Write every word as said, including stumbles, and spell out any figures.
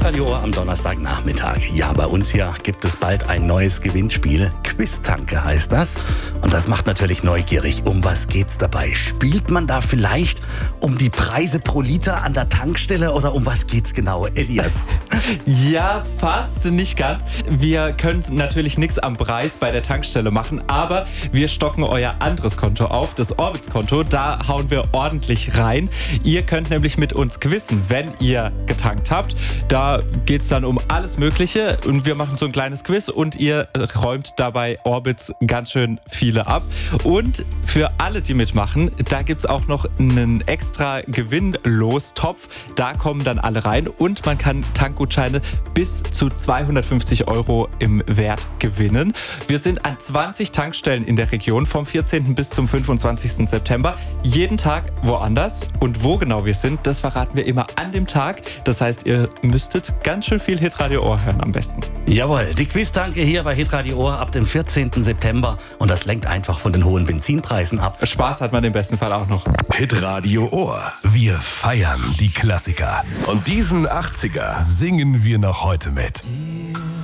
Hitradio Ohr am Donnerstagnachmittag. Ja, bei uns hier gibt es bald ein neues Gewinnspiel. Quiz-Tanke heißt das. Und das macht natürlich neugierig. Um was geht's dabei? Spielt man da vielleicht um die Preise pro Liter an der Tankstelle oder um was geht's genau? Elias? Ja, fast, nicht ganz. Wir können natürlich nichts am Preis bei der Tankstelle machen, aber wir stocken euer anderes Konto auf, das Orbitz-Konto. Da hauen wir ordentlich rein. Ihr könnt nämlich mit uns quizzen, wenn ihr getankt habt. Da geht es dann um alles Mögliche und wir machen so ein kleines Quiz und ihr räumt dabei Orbitz ganz schön viele ab. Und für alle, die mitmachen, da gibt es auch noch einen extra Gewinnlostopf. Da kommen dann alle rein und man kann Tankgutscheine bis zu zweihundertfünfzig Euro im Wert gewinnen. Wir sind an zwanzig Tankstellen in der Region vom vierzehnten bis zum fünfundzwanzigsten September. Jeden Tag woanders. Und wo genau wir sind, das verraten wir immer an dem Tag. Das heißt, ihr müsstet ganz schön viel Hitradio Ohr hören am besten. Jawohl, die Quiz-Tanke hier bei Hitradio Ohr ab dem vierzehnten September. Und das lenkt einfach von den hohen Benzinpreisen ab. Spaß hat man im besten Fall auch noch. Hitradio Ohr. Wir feiern die Klassiker. Und diesen achtziger singen wir noch heute mit.